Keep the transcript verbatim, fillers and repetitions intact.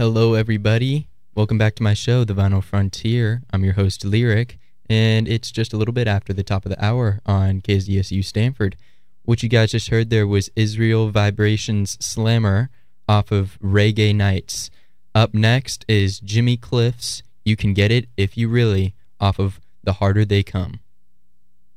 Hello, everybody. Welcome back to my show, The Vinyl Frontier. I'm your host, Lyric, and it's just a little bit after the top of the hour on K Z S U Stanford. What you guys just heard there was Israel Vibrations Slammer off of Reggae Nights. Up next is Jimmy Cliff's You Can Get It If You Really off of The Harder They Come.